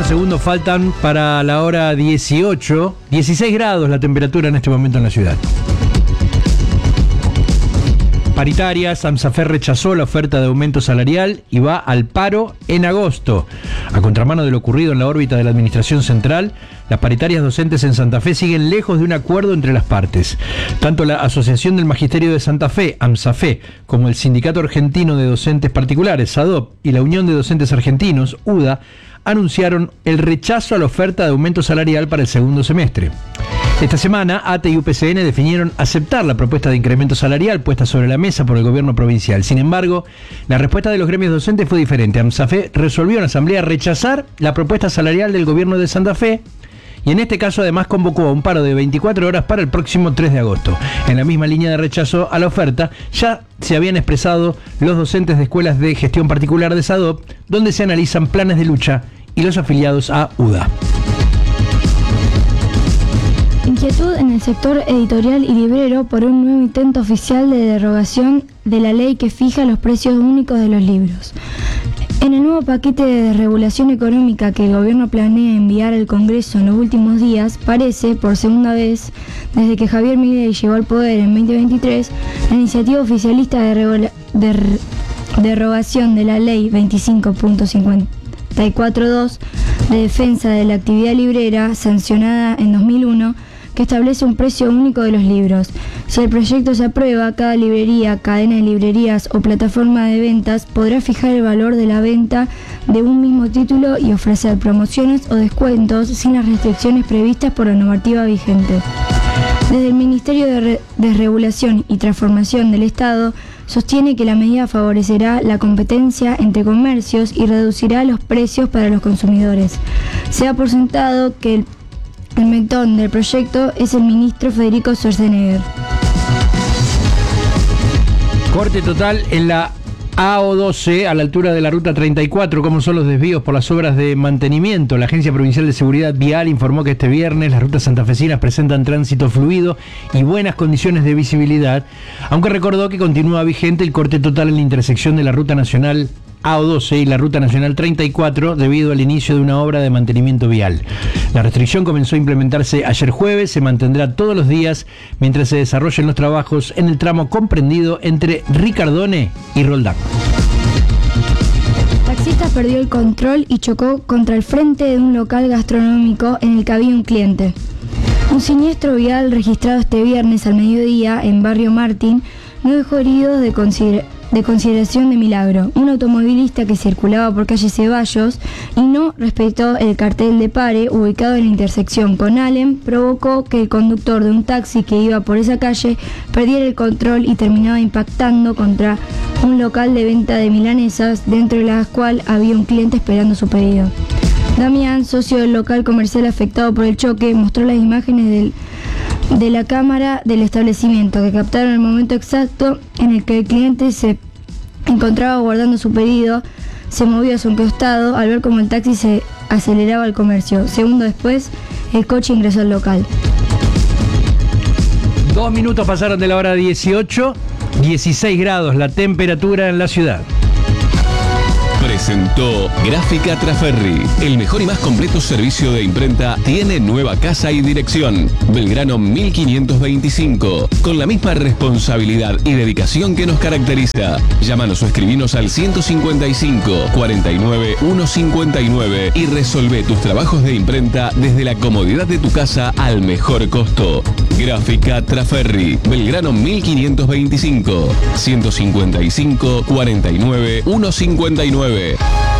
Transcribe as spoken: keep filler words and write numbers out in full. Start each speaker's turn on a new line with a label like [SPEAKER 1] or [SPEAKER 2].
[SPEAKER 1] unos segundos faltan para la hora dieciocho. dieciséis grados la temperatura en este momento en la ciudad. Paritarias, AMSAFE rechazó la oferta de aumento salarial y va al paro en agosto. A contramano de lo ocurrido en la órbita de la Administración Central, las paritarias docentes en Santa Fe siguen lejos de un acuerdo entre las partes. Tanto la Asociación del Magisterio de Santa Fe, AMSAFE, como el Sindicato Argentino de Docentes Particulares, SADOP, y la Unión de Docentes Argentinos, UDA, anunciaron el rechazo a la oferta de aumento salarial para el segundo semestre. Esta semana, A T E y U P C N definieron aceptar la propuesta de incremento salarial puesta sobre la mesa por el gobierno provincial. Sin embargo, la respuesta de los gremios docentes fue diferente. AMSAFE resolvió en la asamblea rechazar la propuesta salarial del gobierno de Santa Fe y en este caso además convocó a un paro de veinticuatro horas para el próximo tres de agosto. En la misma línea de rechazo a la oferta ya se habían expresado los docentes de escuelas de gestión particular de SADOP, donde se analizan planes de lucha, y los afiliados a UDA.
[SPEAKER 2] Inquietud en el sector editorial y librero por un nuevo intento oficial de derogación de la ley que fija los precios únicos de los libros. En el nuevo paquete de desregulación económica que el gobierno planea enviar al Congreso en los últimos días, parece, por segunda vez, desde que Javier Milei llegó al poder en veinte veintitrés, la iniciativa oficialista de, regula- de re- derogación de la ley veinticinco punto cincuenta y cuatro punto dos de defensa de la actividad librera, sancionada en dos mil uno, que establece un precio único de los libros. Si el proyecto se aprueba, cada librería, cadena de librerías o plataforma de ventas podrá fijar el valor de la venta de un mismo título y ofrecer promociones o descuentos sin las restricciones previstas por la normativa vigente. Desde el Ministerio de Re- Desregulación y Transformación del Estado sostiene que la medida favorecerá la competencia entre comercios y reducirá los precios para los consumidores. Se ha por sentado que el El mentón del proyecto es el ministro Federico Schwarzenegger.
[SPEAKER 1] Corte total en la A O doce a la altura de la ruta treinta y cuatro. ¿Cómo son los desvíos por las obras de mantenimiento? La Agencia Provincial de Seguridad Vial informó que este viernes las rutas santafesinas presentan tránsito fluido y buenas condiciones de visibilidad, aunque recordó que continúa vigente el corte total en la intersección de la ruta nacional A O doce y la ruta nacional treinta y cuatro debido al inicio de una obra de mantenimiento vial. La restricción comenzó a implementarse ayer jueves, se mantendrá todos los días mientras se desarrollen los trabajos en el tramo comprendido entre Ricardone y Roldán.
[SPEAKER 2] Taxista perdió el control y chocó contra el frente de un local gastronómico en el que había un cliente. Un siniestro vial registrado este viernes al mediodía en Barrio Martín no dejó heridos de consideración. de consideración de milagro. Un automovilista que circulaba por calle Ceballos y no respetó el cartel de pare ubicado en la intersección con Alem provocó que el conductor de un taxi que iba por esa calle perdiera el control y terminaba impactando contra un local de venta de milanesas, dentro de la cual había un cliente esperando su pedido. Damián, socio del local comercial afectado por el choque, mostró las imágenes del de la cámara del establecimiento que captaron el momento exacto en el que el cliente se encontraba guardando su pedido. Se movió a su costado al ver cómo el taxi se aceleraba al comercio. Segundo después, el coche ingresó al local.
[SPEAKER 1] Dos minutos pasaron de la hora dieciocho, dieciséis grados la temperatura en la ciudad.
[SPEAKER 3] Presentó Gráfica Traferri. El mejor y más completo servicio de imprenta tiene nueva casa y dirección. Belgrano mil quinientos veinticinco. Con la misma responsabilidad y dedicación que nos caracteriza. Llámanos o escribinos al ciento cincuenta y cinco, cuarenta y nueve, ciento cincuenta y nueve y resolvé tus trabajos de imprenta desde la comodidad de tu casa al mejor costo. Gráfica Traferri. Belgrano mil quinientos veinticinco. ciento cincuenta y cinco, cuarenta y nueve, ciento cincuenta y nueve.